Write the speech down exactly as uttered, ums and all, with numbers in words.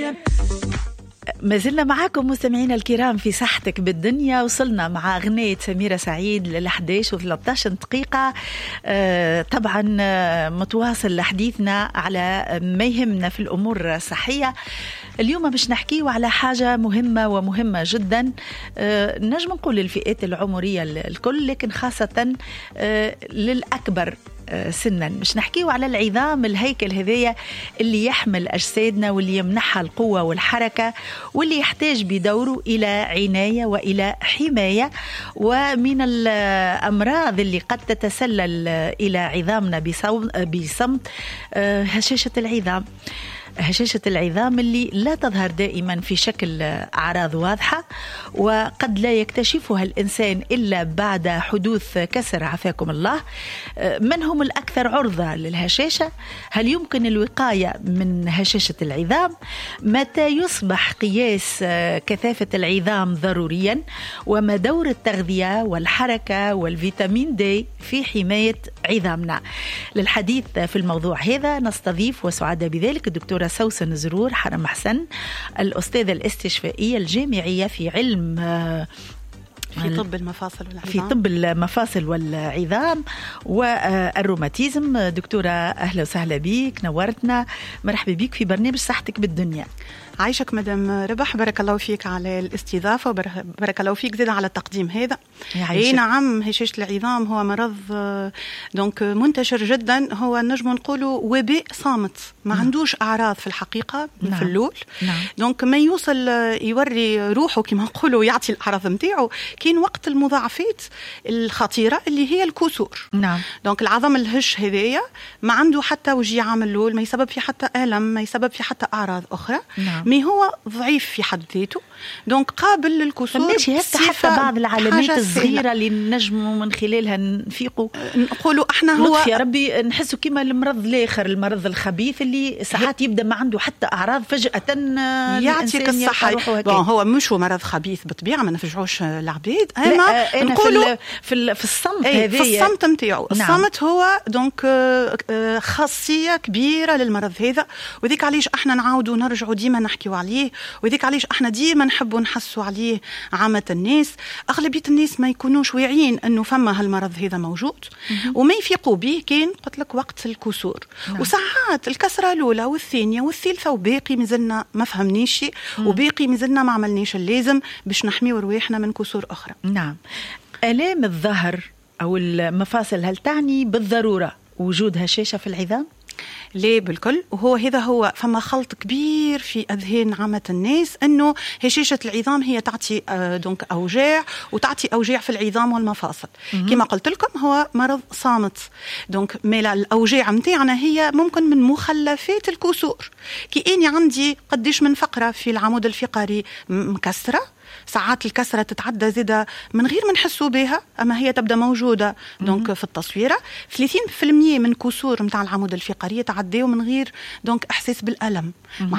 ما زلنا معاكم مستمعينا الكرام في صحتك بالدنيا. وصلنا مع أغنية سميرة سعيد للأحداش وثلاثة عشر دقيقة. آه طبعا متواصل لحديثنا على ما يهمنا في الأمور الصحية. اليوم مش نحكيه على حاجة مهمة ومهمة جدا. آه نجم نقول للفئات العمرية الكل، لكن خاصة آه للأكبر سنا. مش نحكيه على العظام، الهيكل هذايا اللي يحمل أجسادنا واللي يمنحها القوة والحركة، واللي يحتاج بدوره إلى عناية وإلى حماية. ومن الأمراض اللي قد تتسلل إلى عظامنا بصمت هشاشة العظام. هشاشة العظام اللي لا تظهر دائما في شكل أعراض واضحة، وقد لا يكتشفها الإنسان إلا بعد حدوث كسر عافاكم الله. من هم الأكثر عرضة للهشاشة؟ هل يمكن الوقاية من هشاشة العظام؟ متى يصبح قياس كثافة العظام ضروريا؟ وما دور التغذية والحركة والفيتامين دي في حماية عظامنا؟ للحديث في الموضوع هذا نستضيف وسعادة بذلك الدكتورة سوسن زرور حرم حسن، الأستاذة الاستشفائية الجامعية في علم في طب المفاصل والعظام في طب المفاصل والعظام والروماتيزم. دكتورة أهلا وسهلا بك، نورتنا، مرحبا بك في برنامج صحتك بالدنيا. عايشك مدام ربح، بارك الله فيك على الاستضافة، وبارك الله فيك زيد على التقديم هذا. اي نعم، هشاشة العظام هو مرض دونك منتشر جدا، هو نجم نقوله وباء صامت، ما نعم. عندوش أعراض في الحقيقة نعم. في اللول نعم. دونك ما يوصل يوري روحه كما نقوله، يعطي الأعراض متاعه كاين وقت المضاعفات الخطيرة اللي هي الكسور نعم. دونك العظم الهش هذايا ما عنده حتى وجيعة من اللول، ما يسبب في حتى ألم، ما يسبب في حتى أعراض أخرى نعم. مي هو ضعيف في حد ذاته، دونك قابل للكسور. ماشي هكا حتى بعض العلامات الصغيرة اللي نجموا من خلالها نفيقوا نقولوا احنا هو يا ربي نحسوا كما المرض الآخر، المرض الخبيث اللي ساعات يبدأ ما عنده حتى أعراض فجأة يعطيك الصحة. هو مش مرض خبيث بالطبيعة، ما نفجعوش العبيد، أما نقولوا في في الصمت هذه في الصمت نتاعو نعم. الصمت هو دونك خاصية كبيرة للمرض هذا، وذيك علاش احنا نعاودوا نرجعوا ديما نحكيوا عليه، وذيك علاش احنا ديما نحبوا نحسوا عليه. عامة الناس أغلبية الناس ما يكونوش واعيين أنه فما هالمرض هذا موجود وما يفيقوا به. كان قلت لك وقت الكسور نعم. وساعات الكسرة الأولى والثانية والثالثة وباقي مازلنا ما فهمنيش شيء، وباقي مازلنا ما عملناش اللازم باش نحميو رواحنا من كسور أخرى. نعم. آلام الظهر أو المفاصل هل تعني بالضرورة وجود هشاشة في العظام؟ ليه بالكل، وهو هذا هو فما خلط كبير في أذهان عامة الناس أنه هشاشة العظام هي تعطي آه دونك أوجاع، وتعطي أوجاع في العظام والمفاصل. كما قلت لكم هو مرض صامت، دونك ميلا الأوجاع متاعنا هي ممكن من مخلفات الكسور. كي إني عندي قديش من فقرة في العمود الفقري مكسرة، ساعات الكسرة تتعدى زيادة من غير ما نحسوا بها، أما هي تبدأ موجودة دونك في التصويرة. ثلاثين بالمئة من كسور متاع العمود الفقري تعديوا من غير دونك إحساس بالألم.